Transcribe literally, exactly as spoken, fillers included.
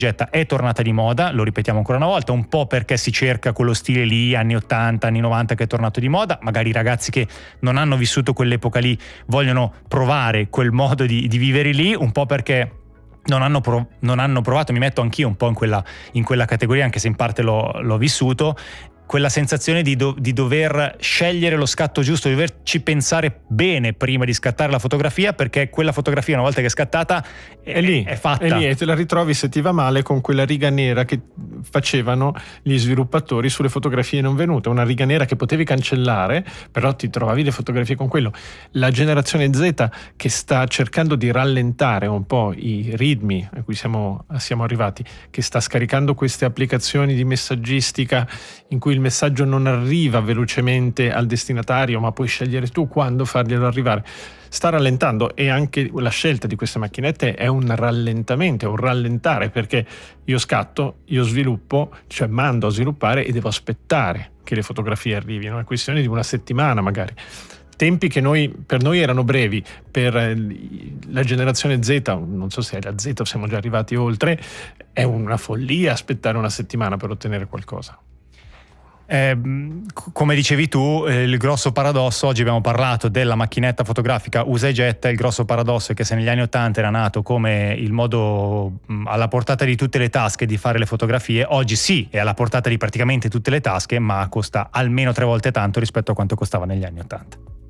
Jetta è tornata di moda, lo ripetiamo ancora una volta, un po' perché si cerca quello stile lì, anni ottanta, anni novanta, che è tornato di moda. Magari i ragazzi che non hanno vissuto quell'epoca lì vogliono provare quel modo di, di vivere lì, un po' perché non hanno, prov- non hanno provato, mi metto anch'io un po' in quella, in quella categoria, anche se in parte l'ho, l'ho vissuto, quella sensazione di, do, di dover scegliere lo scatto giusto, di doverci pensare bene prima di scattare la fotografia, perché quella fotografia, una volta che è scattata, è, è lì, è fatta. è lì, e te la ritrovi, se ti va male, con quella riga nera che facevano gli sviluppatori sulle fotografie non venute, una riga nera che potevi cancellare, però ti trovavi le fotografie con quello. La generazione Z, che sta cercando di rallentare un po' i ritmi a cui siamo, siamo arrivati, che sta scaricando queste applicazioni di messaggistica in cui il messaggio non arriva velocemente al destinatario, ma puoi scegliere tu quando farglielo arrivare, sta rallentando. E anche la scelta di queste macchinette è un rallentamento, è un rallentare, perché io scatto, io sviluppo, cioè mando a sviluppare e devo aspettare che le fotografie arrivino, è questione di una settimana magari. Tempi che noi, per noi erano brevi, per la generazione Z, non so se è la Z o siamo già arrivati oltre, è una follia aspettare una settimana per ottenere qualcosa. Eh, come dicevi tu, eh, il grosso paradosso, oggi abbiamo parlato della macchinetta fotografica usa e getta, il grosso paradosso è che se negli anni ottanta era nato come il modo mh, alla portata di tutte le tasche di fare le fotografie, oggi sì, è alla portata di praticamente tutte le tasche, ma costa almeno tre volte tanto rispetto a quanto costava negli anni ottanta.